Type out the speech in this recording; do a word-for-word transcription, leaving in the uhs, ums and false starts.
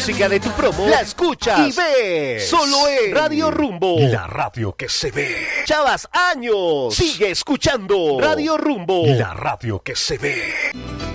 música de tu promo la escuchas y ves solo en Radio Rumbo, la radio que se ve. Chavas, años. Sigue escuchando Radio Rumbo, la radio que se ve.